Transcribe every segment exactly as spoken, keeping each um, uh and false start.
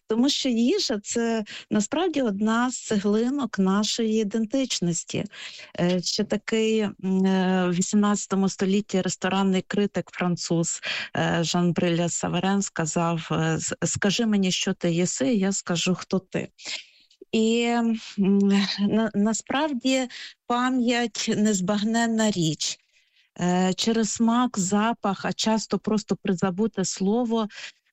Тому що їжа – це насправді одна з цеглинок нашої ідентичності. Ще такий в вісімнадцятому столітті ресторанний критик француз Жан-Брюлє Саверен сказав: «Скажи мені, що ти єси, я скажу, хто ти». І на, насправді пам'ять – незбагненна річ. Через смак, запах, а часто просто призабуте слово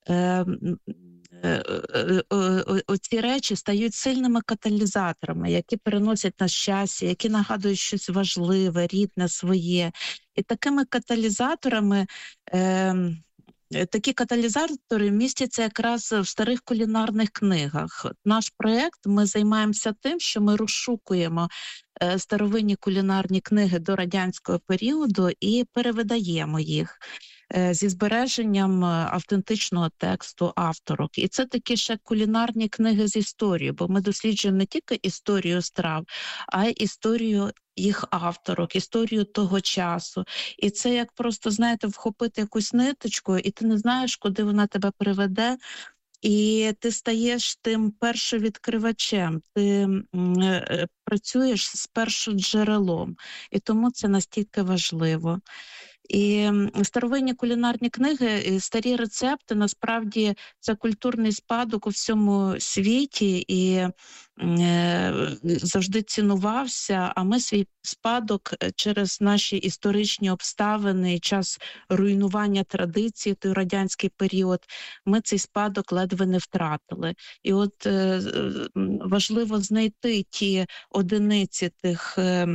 оці речі стають сильними каталізаторами, які переносять на щастя, які нагадують щось важливе, рідне, своє. І такими каталізаторами, е, такі каталізатори містяться якраз в старих кулінарних книгах. Наш проєкт, ми займаємося тим, що ми розшукуємо е, старовинні кулінарні книги до радянського періоду і перевидаємо їх зі збереженням автентичного тексту авторок. І це такі ще кулінарні книги з історією, бо ми досліджуємо не тільки історію страв, а й історію їх авторок, історію того часу. І це як просто, знаєте, вхопити якусь ниточку, і ти не знаєш, куди вона тебе приведе, і ти стаєш тим першовідкривачем, ти е, працюєш з першоджерелом. І тому це настільки важливо. І старовинні кулінарні книги, старі рецепти, насправді, це культурний спадок у всьому світі і е, завжди цінувався, а ми свій спадок через наші історичні обставини і час руйнування традицій, той радянський період, ми цей спадок ледве не втратили. І от е, важливо знайти ті одиниці тих е,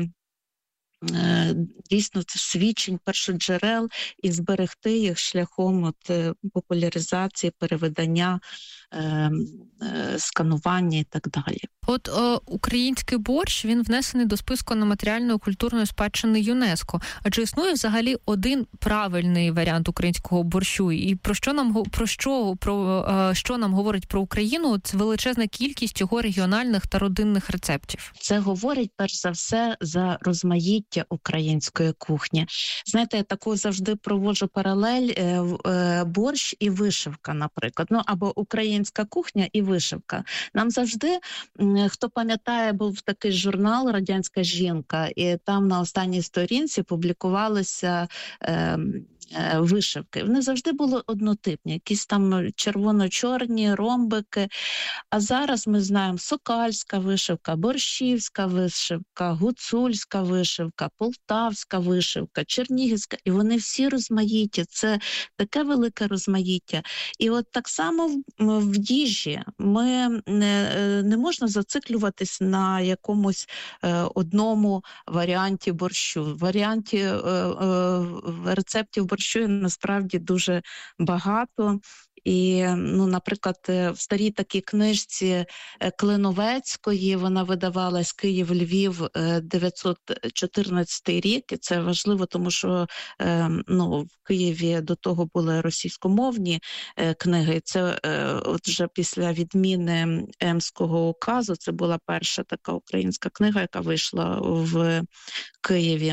дійсно свідчень, першоджерел і зберегти їх шляхом от, популяризації, перевидання, е, е, сканування і так далі. От е, український борщ, він внесений до списку нематеріальної культурної спадщини ЮНЕСКО. А чи існує взагалі один правильний варіант українського борщу? І про що нам про що про е, що нам говорить про Україну? Це величезна кількість його регіональних та родинних рецептів. Це говорить перш за все за розмаїття української кухні. Знаєте, я таку завжди проводжу паралель е, е, борщ і вишивка, наприклад. Ну або українська кухня і вишивка. Нам завжди хто пам'ятає, був такий журнал «Радянська жінка», і там на останній сторінці публікувалися е, е, вишивки. Вони завжди були однотипні, якісь там червоно-чорні ромбики. А зараз ми знаємо сокальська вишивка, борщівська вишивка, гуцульська вишивка, полтавська вишивка, чернігівська. І вони всі розмаїті. Це таке велике розмаїття. І от так само в, в їжі ми не, не можна зациклюватись на якомусь е, одному варіанті борщу. В варіанті е, е, рецептів борщу насправді дуже багато. І, ну, наприклад, в старій такій книжці Клиновецької, вона видавалась «Київ-Львів», дев'ятсот чотирнадцятий рік. І це важливо, тому що ну, в Києві до того були російськомовні книги. І це от вже після відміни Емського указу, це була перша така українська книга, яка вийшла в Києві.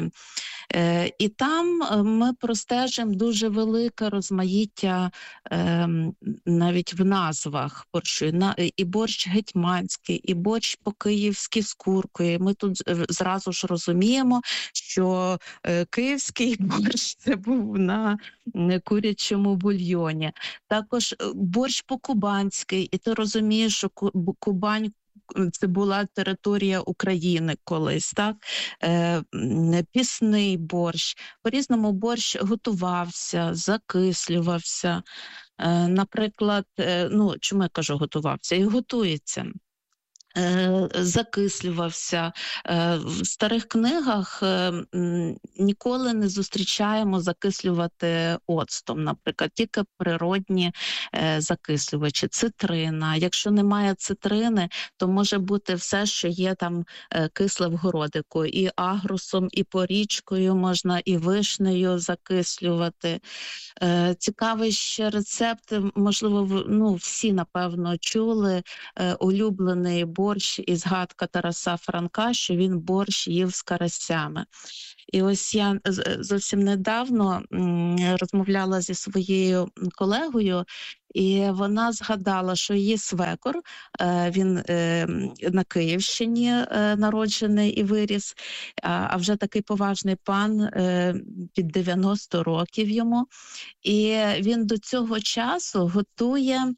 І там ми простежимо дуже велике розмаїття е, навіть в назвах борщу. І борщ гетьманський, і борщ по-київськи з куркою. Ми тут зразу ж розуміємо, що е, київський борщ це був на курячому бульйоні. Також борщ по-кубанськи, і ти розумієш, що Кубань це була територія України колись, так? Е, пісний борщ. По-різному борщ готувався, закислювався. Е, наприклад, е, ну, чому я кажу готувався? І готується. Закислювався. В старих книгах ніколи не зустрічаємо закислювати оцтом, наприклад, тільки природні закислювачі, цитрина. Якщо немає цитрини, то може бути все, що є там кисле в городику. І агрусом, і порічкою можна, і вишнею закислювати. Цікавий ще рецепт, можливо, ну, всі, напевно, чули, улюблений борщ і згадка Тараса Франка, що він борщ їв з карасями. І ось я зовсім недавно розмовляла зі своєю колегою, І вона згадала, що її свекор, він на Київщині народжений і виріс, а вже такий поважний пан, під дев'яносто років йому. І він до цього часу готує,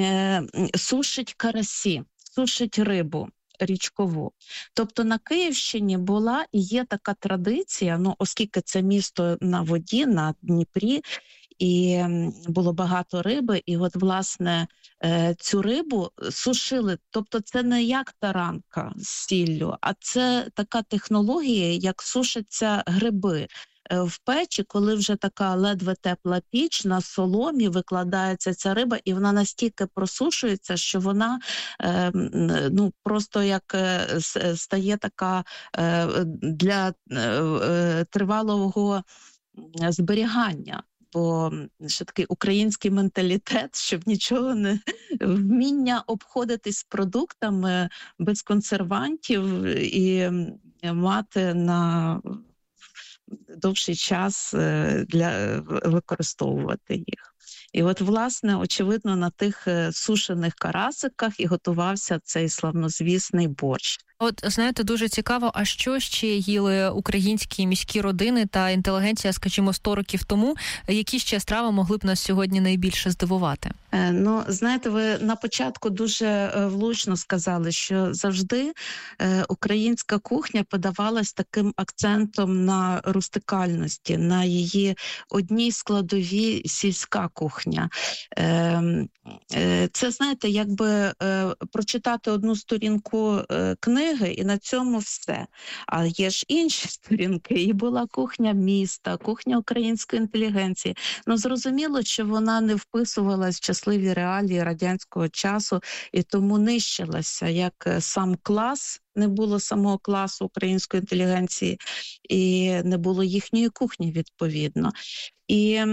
сушить карасі, сушить рибу річкову. Тобто на Київщині була і є така традиція, ну, оскільки це місто на воді, на Дніпрі, і було багато риби, і от, власне, цю рибу сушили. Тобто це не як таранка з сіллю, а це така технологія, як сушаться гриби. В печі, коли вже така ледве тепла піч, на соломі викладається ця риба, і вона настільки просушується, що вона е, ну, просто як стає така е, для е, тривалого зберігання. Бо ще такий український менталітет, щоб нічого не... вміння обходитись продуктами без консервантів і мати на довший час для використовувати їх. І от, власне, очевидно, на тих сушених карасиках і готувався цей славнозвісний борщ. От, знаєте, дуже цікаво, а що ще їли українські міські родини та інтелігенція, скажімо, сто років тому? Які ще страви могли б нас сьогодні найбільше здивувати? Е, ну, знаєте, ви на початку дуже влучно сказали, що завжди е, українська кухня подавалась таким акцентом на рустикальності, на її одній складовій сільська кухня. Е, е, це, знаєте, якби е, прочитати одну сторінку е, книги, і на цьому все. А є ж інші сторінки. І була кухня міста, кухня української інтелігенції. Ну, зрозуміло, що вона не вписувалась в щасливі реалії радянського часу і тому нищилася, як сам клас, не було самого класу української інтелігенції, і не було їхньої кухні, відповідно. І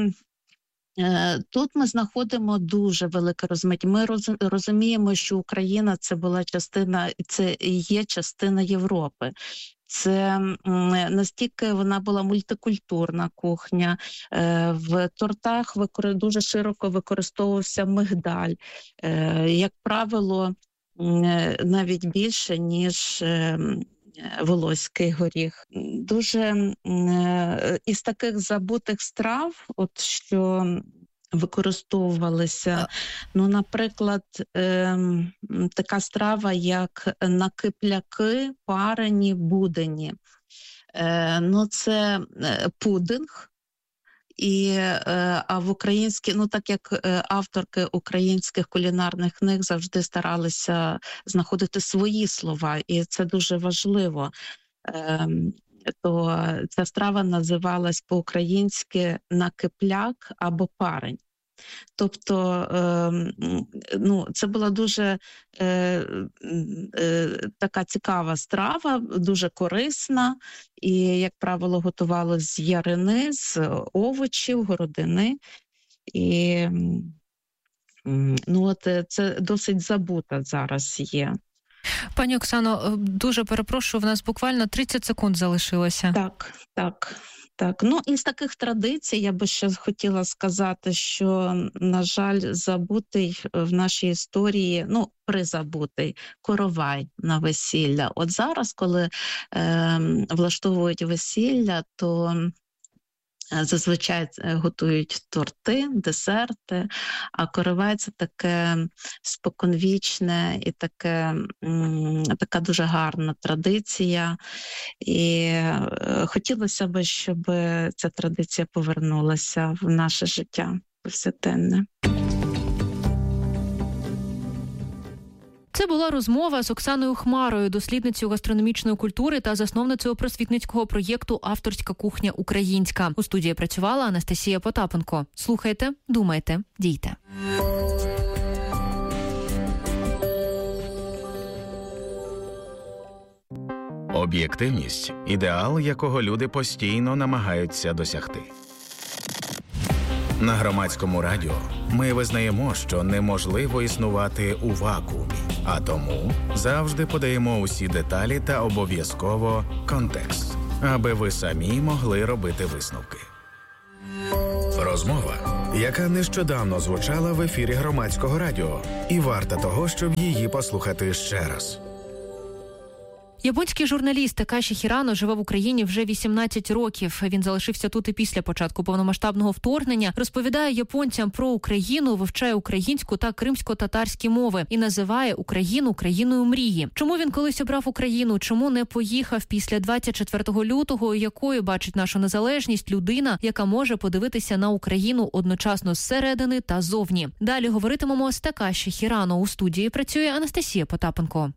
тут ми знаходимо дуже велике розмиття. Ми розуміємо, що Україна – це була частина, це є частина Європи. Це настільки вона була мультикультурна кухня. В тортах дуже широко використовувався мигдаль. Як правило, навіть більше, ніж волоський горіх. Дуже із таких забутих страв, от що використовувалися, ну, наприклад, е, така страва, як накипляки, парені, будені. Е, ну, це пудинг. І, е, а в українській, ну так як е, авторки українських кулінарних книг завжди старалися знаходити свої слова, і це дуже важливо, е, то ця страва називалась по-українськи накипляк або парень. Тобто, е, ну, це була дуже е, е, така цікава страва, дуже корисна, і, як правило, готувалася з ярини, з овочів, городини. І, ну, от, це досить забута зараз є. Пані Оксано, дуже перепрошую, в нас буквально тридцять секунд залишилося. Так, так. Так, ну із таких традицій я би ще хотіла сказати, що, на жаль, забутий в нашій історії, ну, призабутий коровай на весілля. От зараз, коли е, влаштовують весілля, то зазвичай готують торти, десерти, а коровай – це таке споконвічне і таке, така дуже гарна традиція. І хотілося б, щоб ця традиція повернулася в наше життя повсякденне. Це була розмова з Оксаною Хмарою, дослідницею гастрономічної культури та засновницею просвітницького проєкту «Авторська кухня українська». У студії працювала Анастасія Потапенко. Слухайте, думайте, дійте. Об'єктивність – ідеал, якого люди постійно намагаються досягти. На Громадському радіо ми визнаємо, що неможливо існувати у вакуумі, а тому завжди подаємо усі деталі та обов'язково контекст, аби ви самі могли робити висновки. Розмова, яка нещодавно звучала в ефірі Громадського радіо, і варта того, щоб її послухати ще раз. Японський журналіст Такаші Хірано живе в Україні вже вісімнадцять років. Він залишився тут і після початку повномасштабного вторгнення. Розповідає японцям про Україну, вивчає українську та кримсько-татарські мови і називає Україну країною мрії. Чому він колись обрав Україну? Чому не поїхав після двадцять четвертого лютого? Якою бачить нашу незалежність людина, яка може подивитися на Україну одночасно зсередини та зовні? Далі говоритимемо з Такаші Хірано. У студії працює Анастасія Потапенко.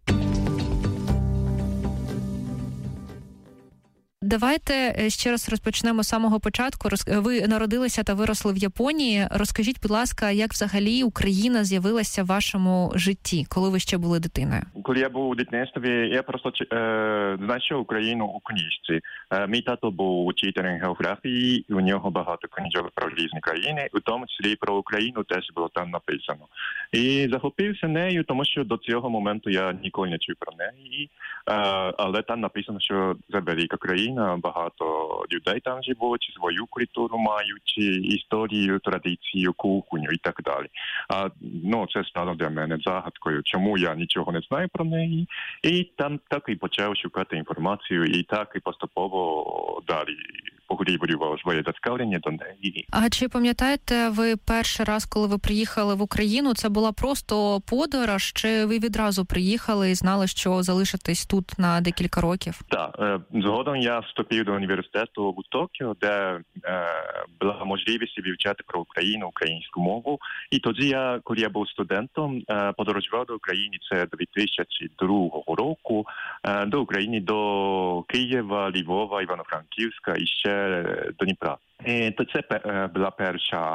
Давайте ще раз розпочнемо з самого початку. Ви народилися та виросли в Японії. Розкажіть, будь ласка, як взагалі Україна з'явилася в вашому житті, коли ви ще були дитиною? Коли я був у дитинстві, я просто е, знайшов Україну у книжці. Е, мій тато був учителем географії, і у нього багато книжок про різні країни, у тому числі про Україну теж було там написано. І захопився нею, тому що до цього моменту я ніколи не чув про неї. Е, але там написано, що це велика країна, багато людей там живуть, свою культуру мають, історію, традицію, кухню і так далі. А, ну, це стало для мене загадкою, чому я нічого не знаю про неї. І там так і почав шукати інформацію, і так і поступово далі поглиблював своє зацікавлення до неї. А чи пам'ятаєте ви перший раз, коли ви приїхали в Україну, це була просто подорож, чи ви відразу приїхали і знали, що залишитесь тут на декілька років? Так, згодом я вступив до університету у Токіо, де е, була можливість вивчати про Україну, українську мову. І тоді я, коли я був студентом, е, подорожував до України, це дві тисячі другого року, е, до України, до Києва, Львова, Івано-Франківська і ще до Дніпра. І то це е, була перша,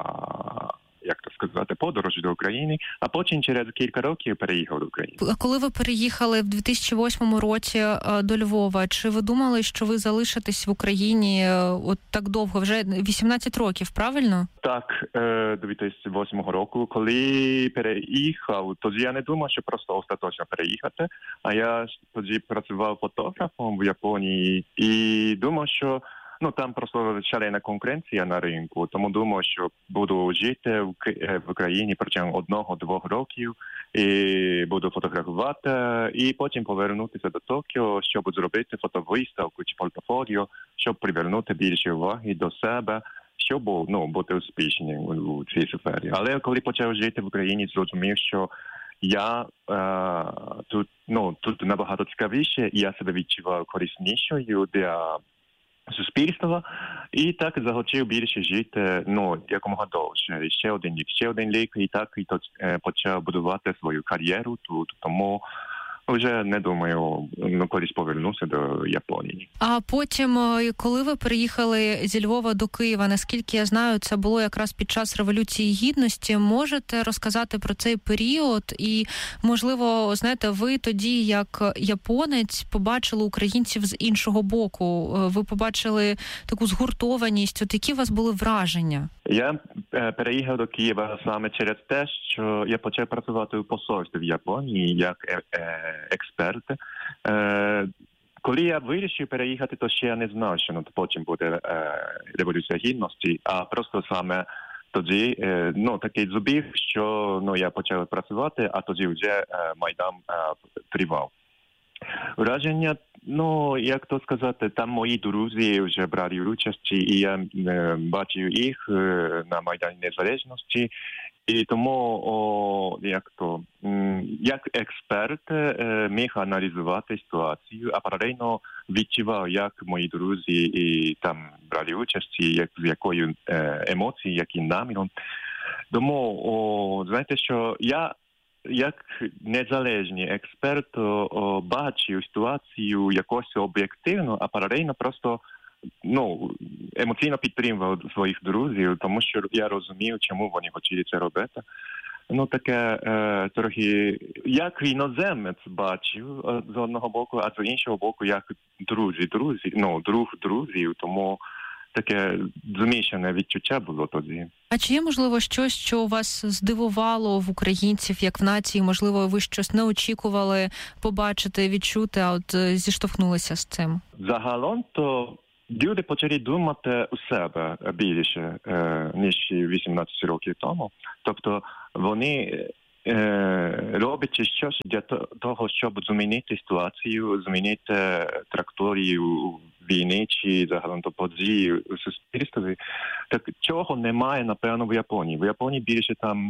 як то сказати, подорож до України, а потім через кілька років переїхав до України. А коли ви переїхали в дві тисячі восьмому році до Львова, чи ви думали, що ви залишитесь в Україні от так довго, вже вісімнадцять років, правильно? Так, дві тисячі восьмого року, коли переїхав, тоді я не думав, що просто остаточно переїхати, а я тоді працював фотографом в Японії і думав, що ну, там просто шалена конкуренція на ринку, тому думаю, що буду жити в, в Україні протягом одного-двох років і буду фотографувати, і потім повернутися до Токіо, щоб зробити фотовиставку чи портфоліо, щоб привернути більше уваги до себе, щоб ну, бути успішним у, у цій сфері. Але коли почав жити в Україні, зрозумів, що я е, тут, ну, тут набагато цікавіше, і я себе відчував кориснішою для суспільства, і так захотів більше жити, ну, якомога довше. Ще один рік, ще один рік, і так і то, е, почав будувати свою кар'єру тут, тому вже не думаю, ну, колись повернуся до Японії. А потім, коли ви переїхали зі Львова до Києва, наскільки я знаю, це було якраз під час Революції Гідності. Можете розказати про цей період? І, можливо, знаєте, ви тоді, як японець, побачили українців з іншого боку. Ви побачили таку згуртованість. От які у вас були враження? Я е, переїхав до Києва саме через те, що я почав працювати у посольстві в Японії як е, е, експерт. Е, коли я вирішив переїхати, то ще я не знав, що ну, потім буде е, Революція Гідності, а просто саме тоді, е, ну, такий зубів, що ну, я почав працювати, а тоді вже е, Майдан е, тривав. Враження, ну, як то сказати, там мої друзі вже брали участь, і я е, бачив їх е, на Майдані Незалежності. І тому, о, як то, як експерт е, міг аналізувати ситуацію, а паралельно відчував, як мої друзі і там брали участь, як, з якою е, емоцією, яким наміром. Тому, о, знаєте, що я як незалежний експерт о, бачив ситуацію якось об'єктивно, а паралельно просто ну, емоційно підтримував своїх друзів, тому що я розумів, чому вони хотіли це робити. Ну, таке е, трохи, як іноземець бачив з одного боку, а з іншого боку, як друзі, друзі, ну, друг друзів, тому таке змішане відчуття було тоді. А чи є, можливо, щось, що вас здивувало в українців, як в нації? Можливо, ви щось не очікували побачити, відчути, а от зіштовхнулися з цим? Загалом, то люди почали думати у себе більше, ніж вісімнадцять років тому. Тобто вони роблять щось для того, щоб змінити ситуацію, змінити траєкторію війни чи загалом до події у суспільстві. Так цього немає, напевно, в Японії. В Японії більше там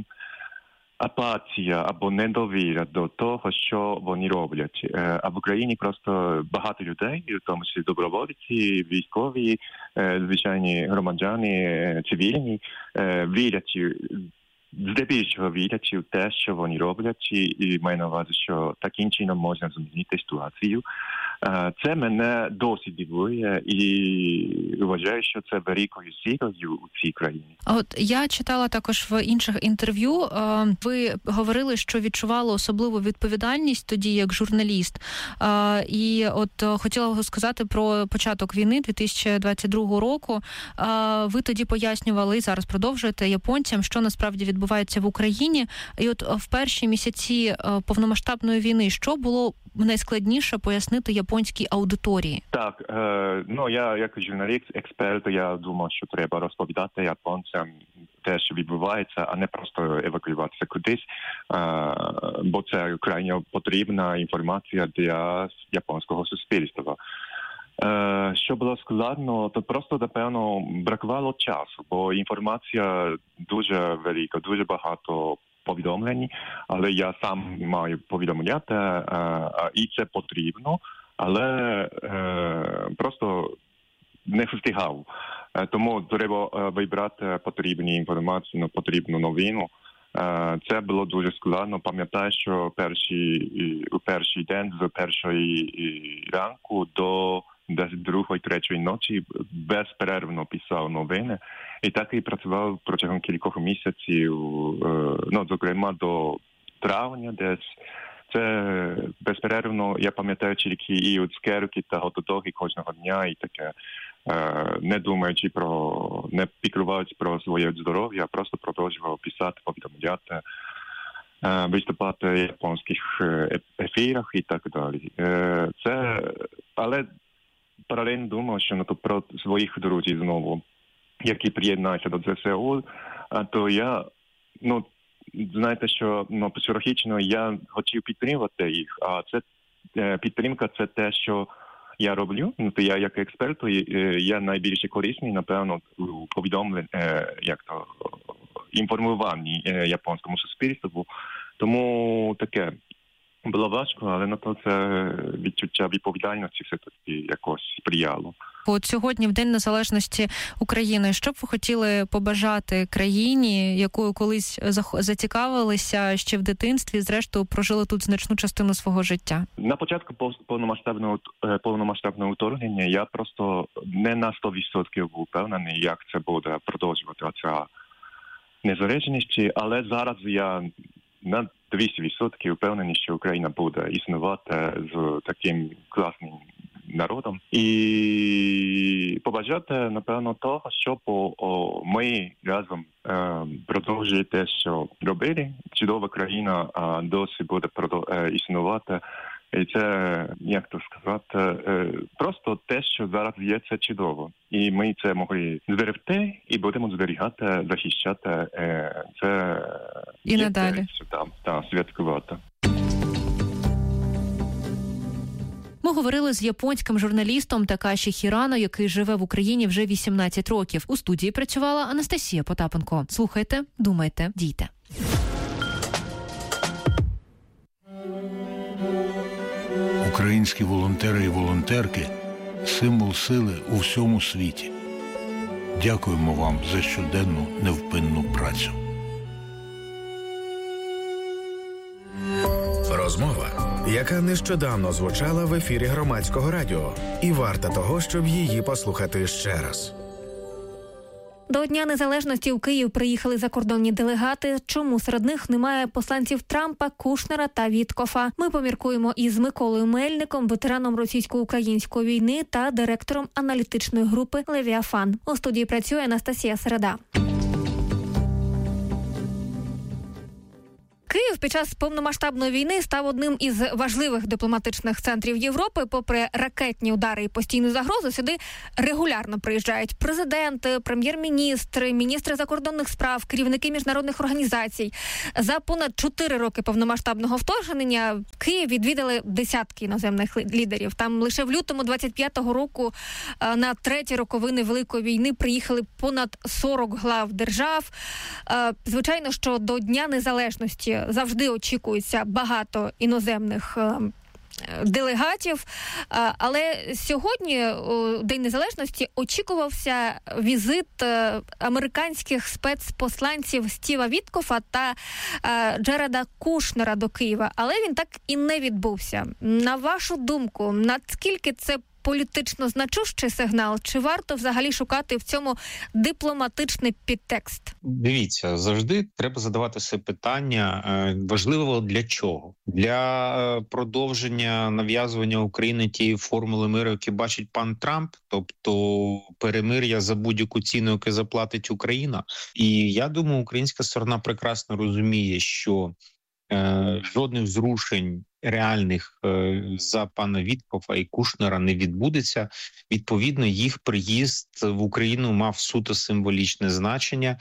апатія або недовіра до того, що вони роблять. А в Україні просто багато людей, в тому числі добровольці, військові, звичайні громадяни, цивільні, вірять, здебільшого вірять в те, що вони роблять, і маю на увазі, що таким чином можна змінити ситуацію. Це мене досі дивує і вважаю, що це великою силою у цій країні. А от я читала також в інших інтерв'ю, ви говорили, що відчували особливу відповідальність тоді як журналіст. І от хотіла сказати про початок війни дві тисячі двадцять другого року. Ви тоді пояснювали і зараз продовжуєте японцям, що насправді відбувається в Україні. І от в перші місяці повномасштабної війни, що було найскладніше пояснити японській аудиторії? Так, е, ну я як журналіст, експерт, я думав, що треба розповідати японцям те, що відбувається, а не просто евакуюватися кудись, е, бо це крайне потрібна інформація для японського суспільства. Е, що було складно, то просто, напевно, бракувало часу, бо інформація дуже велика, дуже багато повідомлень, але я сам маю повідомляти, і це потрібно, але е, просто не встигав. Тому треба вибрати потрібні інформації, ну, потрібну новину. Е, це було дуже складно. Пам'ятаю, що перший, у перший день з першої ранку до десь другої, третьої ночі безперервно писав новини. І так і працював протягом кількох місяців, ну, зокрема, до травня десь. Це безперервно, я пам'ятаю, тільки і от цукерки та готодоги кожного дня, і таке, не думаючи про, не піклувався про своє здоров'я, а просто продовжував писати, повідомляти, виступати в японських ефірах і так далі. Це, але паралельно думав, що, ну, то про своїх друзів знову, які приєднаються до ЗСУ, то я, ну, знаєте, що, ну, психологічно я хотів підтримувати їх, а це підтримка – це те, що я роблю. Ну, то я як експерт, я найбільш корисний, напевно, у повідомленні, як то, інформуванні японському суспільству. Тому таке було важко, але на то це відчуття відповідальності все-таки якось сприяло. От сьогодні, в День Незалежності України, що б ви хотіли побажати країні, якою колись зацікавилися ще в дитинстві, зрештою прожили тут значну частину свого життя? На початку повномасштабного, повномасштабного вторгнення я просто не на сто відсотків був впевнений, як це буде продовжувати ця незалежність, але зараз я на двісті відсотків впевнений, що Україна буде існувати з таким класним народом. І побажати, напевно, того, щоб о, ми разом е, продовжуємо те, що робили. Чудова країна а, досі буде продов... е, існувати. І це, як то сказати, е, просто те, що зараз є, це чудово. І ми це могли зберегти і будемо зберігати, захищати. Е, це і надалі. Там, та, святкувати. Ми говорили з японським журналістом Такаші Хірано, який живе в Україні вже вісімнадцять років. У студії працювала Анастасія Потапенко. Слухайте, думайте, дійте. Українські волонтери і волонтерки – символ сили у всьому світі. Дякуємо вам за щоденну невпинну працю. Розмова, яка нещодавно звучала в ефірі Громадського радіо, і варта того, щоб її послухати ще раз. До Дня Незалежності у Київ приїхали закордонні делегати. Чому серед них немає посланців Трампа, Кушнера та Віткофа? Ми поміркуємо із Миколою Мельником, ветераном російсько-української війни та директором аналітичної групи «Левіафан». У студії працює Анастасія Середа. Київ під час повномасштабної війни став одним із важливих дипломатичних центрів Європи. Попри ракетні удари і постійну загрозу, сюди регулярно приїжджають президенти, прем'єр-міністри, міністри закордонних справ, керівники міжнародних організацій. За понад чотири роки повномасштабного вторгнення Київ відвідали десятки іноземних лідерів. Там лише в лютому двадцять п'ятого року на треті роковини Великої війни приїхали понад сорок глав держав. Звичайно, що до Дня Незалежності завжди очікується багато іноземних делегатів, але сьогодні, у День Незалежності, очікувався візит американських спецпосланців Стіва Віткофа та Джареда Кушнера до Києва, але він так і не відбувся. На вашу думку, наскільки це політично значущий сигнал, чи варто взагалі шукати в цьому дипломатичний підтекст? Дивіться, завжди треба задавати себе питання, важливо для чого? Для продовження нав'язування України тієї формули миру, яку бачить пан Трамп, тобто перемир'я за будь-яку ціну, яку заплатить Україна. І я думаю, українська сторона прекрасно розуміє, що е, жодних зрушень реальних е, за пана Віткофа і Кушнера не відбудеться. Відповідно, їх приїзд в Україну мав суто символічне значення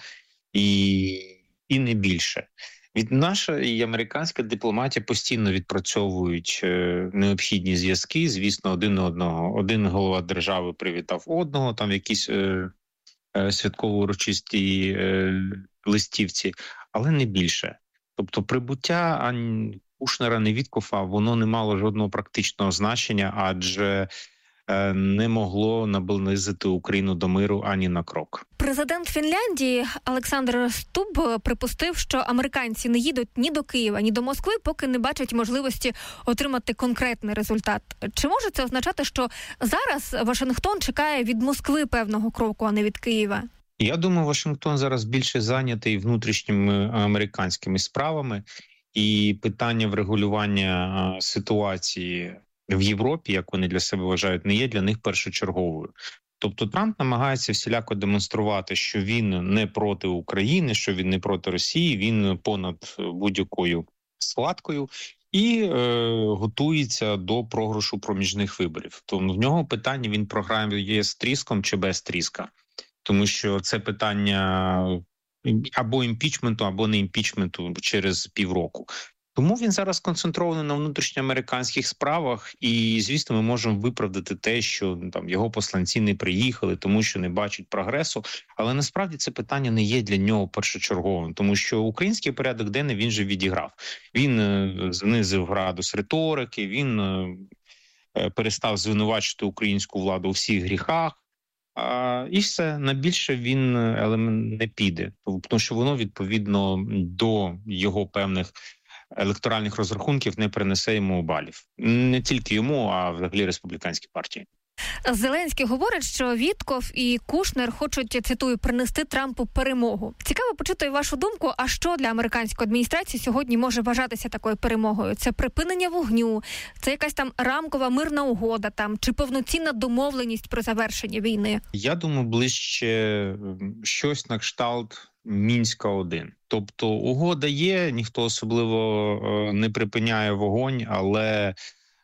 і, і не більше. Від наша і американська дипломатія постійно відпрацьовують е, необхідні зв'язки. Звісно, один одного. Один голова держави привітав одного, там якісь е, е, святково-урочисті е, листівці, але не більше. Тобто прибуття ані Кушнера, ні Віткофа, воно не мало жодного практичного значення, адже е, не могло наблизити Україну до миру ані на крок. Президент Фінляндії Олександр Стуб припустив, що американці не їдуть ні до Києва, ні до Москви, поки не бачать можливості отримати конкретний результат. Чи може це означати, що зараз Вашингтон чекає від Москви певного кроку, а не від Києва? Я думаю, Вашингтон зараз більше зайнятий внутрішніми американськими справами, і питання врегулювання ситуації в Європі, як вони для себе вважають, не є для них першочерговою. Тобто Трамп намагається всіляко демонструвати, що він не проти України, що він не проти Росії, він понад будь-якою складкою і е, готується до програшу проміжних виборів. Тому в нього питання, він програє з тріском чи без тріска. Тому що це питання або імпічменту, або не імпічменту через півроку. Тому він зараз концентрований на внутрішньоамериканських справах, і, звісно, ми можемо виправдати те, що там його посланці не приїхали, тому що не бачать прогресу. Але насправді це питання не є для нього першочерговим, тому що український порядок денний він же відіграв. Він е, знизив градус риторики, він е, перестав звинувачити українську владу у всіх гріхах. А, і все, на більше він не піде, тому що воно, відповідно, до його певних електоральних розрахунків не принесе йому балів. Не тільки йому, а взагалі республіканській партії. Зеленський говорить, що Віткоф і Кушнер хочуть, цитую, принести Трампу перемогу. Цікаво почути вашу думку, а що для американської адміністрації сьогодні може вважатися такою перемогою? Це припинення вогню, це якась там рамкова мирна угода там, чи повноцінна домовленість про завершення війни? Я думаю, ближче щось на кшталт Мінська один. Тобто угода є, ніхто особливо е, не припиняє вогонь, але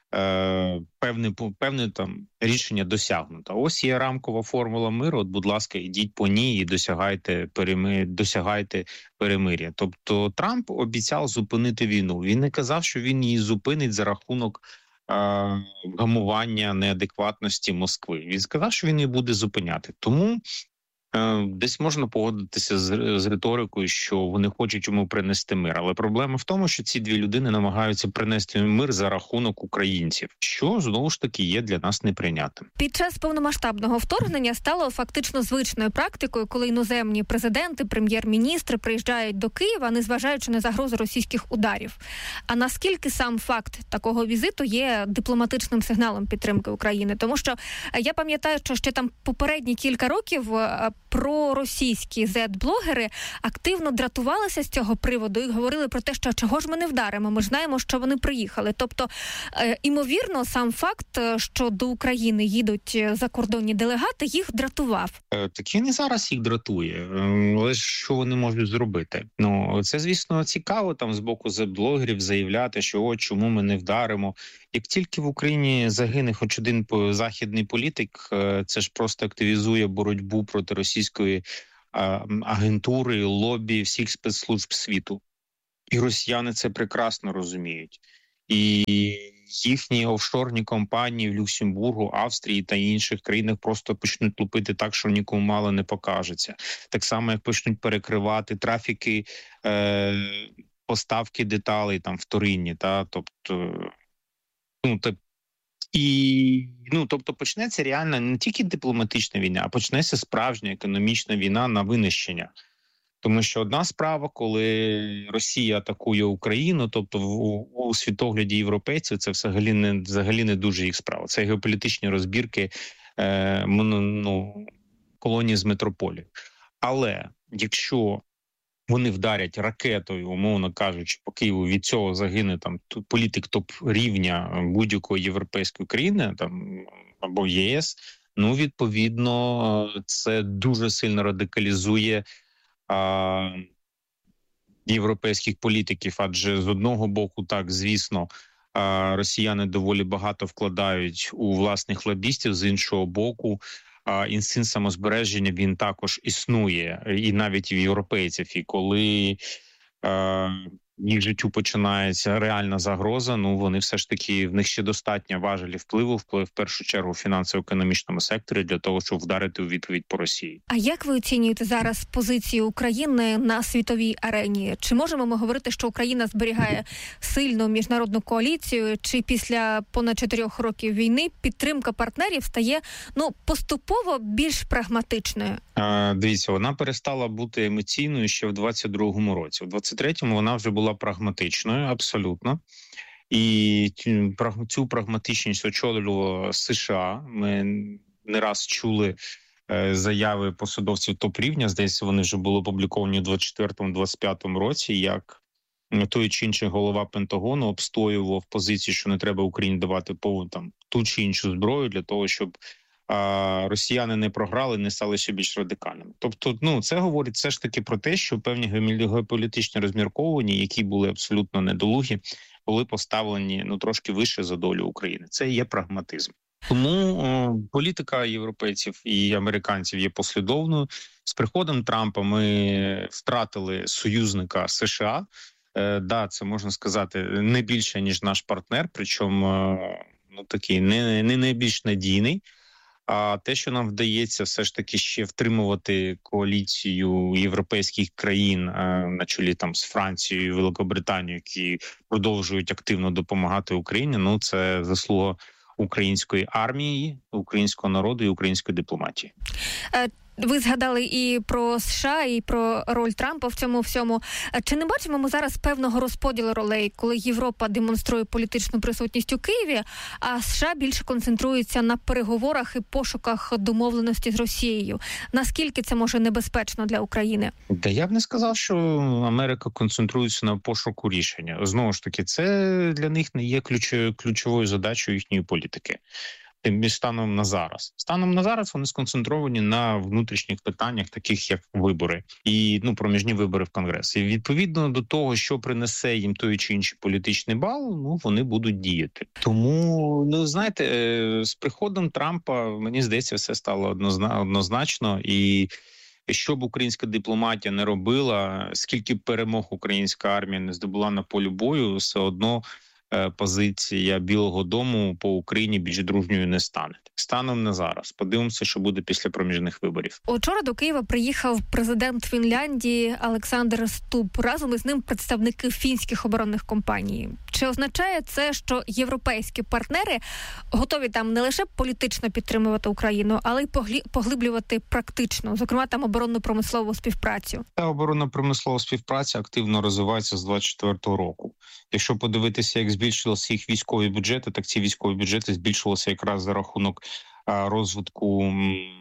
Е, певне, певне там рішення досягнуто. Ось є рамкова формула миру, от, будь ласка, ідіть по ній і досягайте, переми, досягайте перемир'я. Тобто Трамп обіцяв зупинити війну. Він не казав, що він її зупинить за рахунок е, гамування неадекватності Москви. Він сказав, що він її буде зупиняти. Тому десь можна погодитися з, з риторикою, що вони хочуть йому принести мир. Але проблема в тому, що ці дві людини намагаються принести мир за рахунок українців, що, знову ж таки, є для нас неприйнятним. Під час повномасштабного вторгнення стало фактично звичною практикою, коли іноземні президенти, прем'єр-міністри приїжджають до Києва, незважаючи на загрозу російських ударів. А наскільки сам факт такого візиту є дипломатичним сигналом підтримки України? Тому що я пам'ятаю, що ще там попередні кілька років проросійські зет-блогери активно дратувалися з цього приводу і говорили про те, що чого ж ми не вдаримо, ми ж знаємо, що вони приїхали. Тобто, е, імовірно, сам факт, що до України їдуть закордонні делегати, їх дратував. Так він і зараз їх дратує. Але що вони можуть зробити? Ну, це, звісно, цікаво там з боку зет-блогерів заявляти, що о, чому ми не вдаримо. Як тільки в Україні загине хоч один західний політик, це ж просто активізує боротьбу проти російської агентури, лобі всіх спецслужб світу. І росіяни це прекрасно розуміють. І їхні офшорні компанії в Люксембургу, Австрії та інших країнах просто почнуть лупити так, що нікому мало не покажеться. Так само, як почнуть перекривати трафіки, е, поставки деталей там вторинні, та тобто, ну та і ну, тобто почнеться реально не тільки дипломатична війна, а почнеться справжня економічна війна на винищення. Тому що одна справа, коли Росія атакує Україну, тобто у, у світогляді європейців, це взагалі не, взагалі не дуже їх справа. Це геополітичні розбірки е, ну, колонії з метрополії. Але якщо вони вдарять ракетою, умовно кажучи, по Києву, від цього загине там політик топ-рівня будь-якої європейської країни там, або ЄС, ну, відповідно, це дуже сильно радикалізує європейських політиків, адже з одного боку, так, звісно, росіяни доволі багато вкладають у власних лобістів, з іншого боку, інстинкт самозбереження, він також існує, і навіть в європейців. І коли їх життю починається реальна загроза, ну вони все ж таки, в них ще достатньо важелі впливу, вплив в першу чергу в фінансово-економічному секторі для того, щоб вдарити у відповідь по Росії. А як ви оцінюєте зараз позицію України на світовій арені? Чи можемо ми говорити, що Україна зберігає сильну міжнародну коаліцію, чи після понад чотирьох років війни підтримка партнерів стає, ну, поступово більш прагматичною? А, дивіться, вона перестала бути емоційною ще в двадцять другому році. У двадцять третьому вона вже була прагматичною, абсолютно. І цю прагматичність очолювало США. Ми не раз чули е, заяви посадовців топ-рівня, здається, вони вже були опубліковані у двадцять четвертому - двадцять п'ятому році, як той чи інший голова Пентагону обстоював позицію, що не треба Україні давати по, там, ту чи іншу зброю для того, щоб а росіяни не програли, не стали ще більш радикальними. Тобто, ну, це говорить все ж таки про те, що певні геополітичні розмірковування, які були абсолютно недолугі, були поставлені, ну, трошки вище за долю України. Це є прагматизм. Тому о, політика європейців і американців є послідовною. З приходом Трампа ми втратили союзника США. Е, да, це можна сказати не більше, ніж наш партнер, причому е, ну, такий не, не найбільш надійний. А те, що нам вдається все ж таки ще втримувати коаліцію європейських країн на чолі там з Францією, Великобританією, які продовжують активно допомагати Україні, ну це заслуга української армії, українського народу і української дипломатії. Ви згадали і про США, і про роль Трампа в цьому всьому. Чи не бачимо ми зараз певного розподілу ролей, коли Європа демонструє політичну присутність у Києві, а США більше концентрується на переговорах і пошуках домовленості з Росією? Наскільки це може небезпечно для України? Та я б не сказав, що Америка концентрується на пошуку рішення. Знову ж таки, це для них не є ключовою задачею їхньої політики. Тим більше станом на зараз. Станом на зараз вони сконцентровані на внутрішніх питаннях, таких як вибори і ну проміжні вибори в Конгрес. І відповідно до того, що принесе їм той чи інший політичний бал, ну вони будуть діяти. Тому, ну знаєте, з приходом Трампа, мені здається, все стало однозначно. І що б українська дипломатія не робила, скільки перемог українська армія не здобула на полі бою, все одно позиція Білого дому по Україні більш дружньою не стане. Станом на зараз. Подивимося, що буде після проміжних виборів. Учора до Києва приїхав президент Фінляндії Олександр Стуб. Разом із ним представники фінських оборонних компаній. Чи означає це, що європейські партнери готові там не лише політично підтримувати Україну, але й поглиблювати практично, зокрема там оборонно-промислову співпрацю? Та оборонно-промислова співпраця активно розвивається з двадцять четвертого року. Якщо подивитися, як збільшилися їх військові бюджети, так ці військові бюджети збільшувалися якраз за рахунок розвитку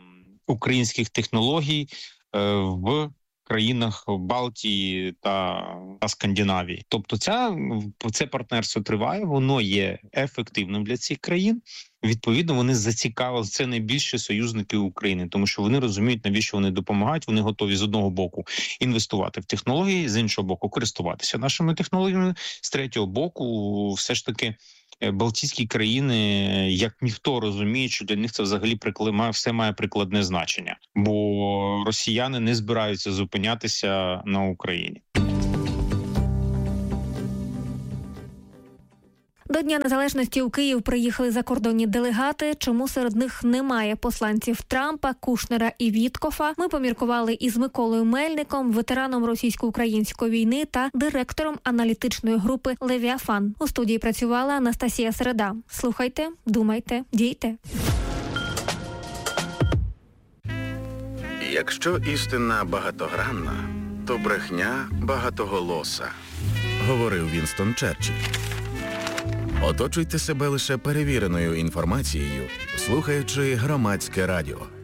українських технологій в країнах Балтії та, та Скандинавії. Тобто ця, це партнерство триває, воно є ефективним для цих країн. Відповідно, вони зацікавили, це найбільші союзники України, тому що вони розуміють, навіщо вони допомагають, вони готові з одного боку інвестувати в технології, з іншого боку користуватися нашими технологіями, з третього боку все ж таки Балтійські країни, як ніхто розуміє, що для них це взагалі приклад, все має прикладне значення, бо росіяни не збираються зупинятися на Україні. До Дня Незалежності у Київ приїхали закордонні делегати. Чому серед них немає посланців Трампа, Кушнера і Віткофа? Ми поміркували із Миколою Мельником, ветераном російсько-української війни та директором аналітичної групи «Левіафан». У студії працювала Анастасія Середа. Слухайте, думайте, дійте. Якщо істина багатогранна, то брехня багатоголоса, говорив Вінстон Черчилль. Оточуйте себе лише перевіреною інформацією, слухаючи Громадське радіо.